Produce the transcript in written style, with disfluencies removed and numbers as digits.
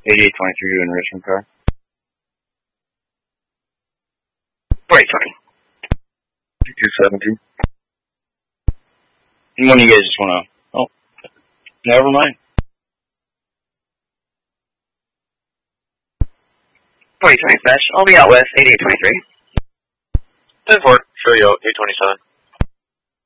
8823 enrichment car. Wait, sorry. 217. And when you guys just want to... Oh, never mind. Dispatch. I'll be out with 8823. 10-4, show you out, 827.